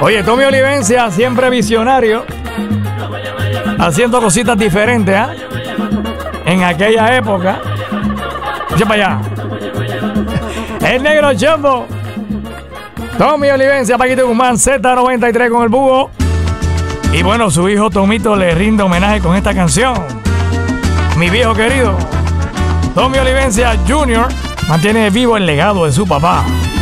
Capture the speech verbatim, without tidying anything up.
Oye, Tommy Olivencia, siempre visionario, haciendo cositas diferentes, ¿ah? ¿eh? En aquella época. Echa para allá. El negro Jumbo. Tommy Olivencia, Paquito Guzmán, Z noventa y tres con el búho. Y bueno, su hijo Tomito le rinde homenaje con esta canción. Mi viejo querido. Tommy Olivencia junior mantiene vivo el legado de su papá.